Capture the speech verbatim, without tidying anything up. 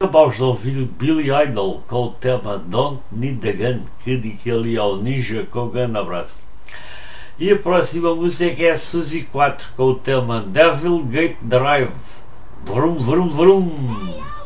Acabamos de ouvir Billy Idol com o tema Don't Need a Gun, que dediquei ali ao Ninja com um grande abraço. E a próxima música é a Suzy quatro com o tema Devil Gate Drive. Vrum, vrum, vrum.